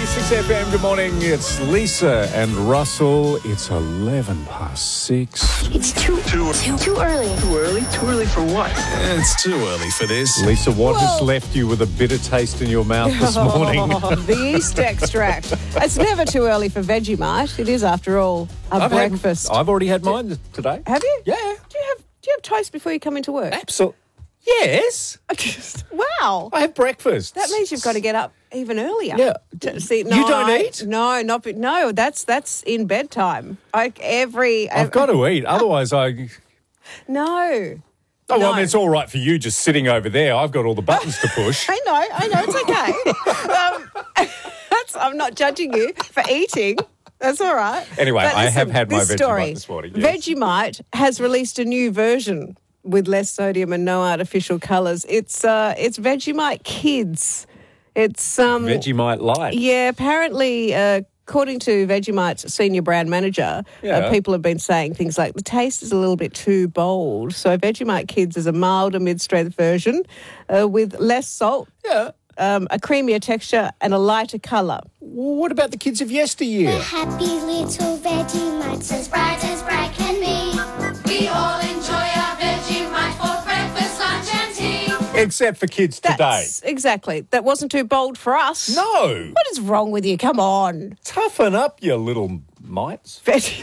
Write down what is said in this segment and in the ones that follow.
6FM, good morning. It's Lisa and Russell. It's 11 past 6. It's too early. Too early? Too early for what? It's too early for this. Lisa, what has left you with a bitter taste in your mouth this morning? The yeast extract. It's never too early for Vegemite. It is, after all, breakfast. I've already had mine today. Have you? Yeah. Do you have toast before you come into work? Absolutely. Yes. Wow. I have breakfast. That means you've got to get up even earlier. Yeah. See, You don't eat? No, that's in bedtime. I've got to eat. Otherwise, No. Oh, No. well, I mean, it's all right for you just sitting over there. I've got all the buttons to push. I know, it's okay. I'm not judging you for eating. That's all right. Anyway, But I have listen, had my this Vegemite story, this morning, yes. Vegemite has released a new version with less sodium and no artificial colours. It's Vegemite Kids. It's Vegemite Light. Yeah, apparently, according to Vegemite's senior brand manager, people have been saying things like the taste is a little bit too bold. So Vegemite Kids is a milder mid-strength version with less salt. Yeah. A creamier texture and a lighter colour. Well, what about the kids of yesteryear? Happy little Vegemites, as bright can be. We all enjoy our Vegemite for breakfast, lunch and tea. Except for kids today. Exactly. That wasn't too bold for us. No. What is wrong with you? Come on. Toughen up, you little mites.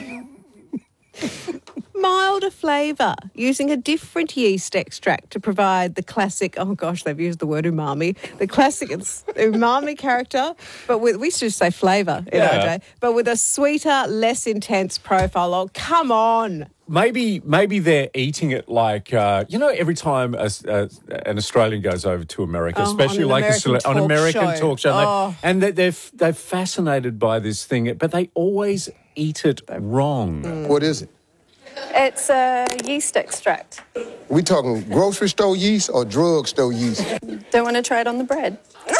Milder flavour, using a different yeast extract to provide the classic, oh gosh, they've used the word umami, the classic umami character, but we used to just say flavour in our day, but with a sweeter, less intense profile. Oh, come on. Maybe they're eating it like, every time an Australian goes over to America, especially on an American talk show, Oh. and they're fascinated by this thing, but they always eat it wrong. What is it? It's a yeast extract. We talking grocery store yeast or drug store yeast? Don't want to try it on the bread.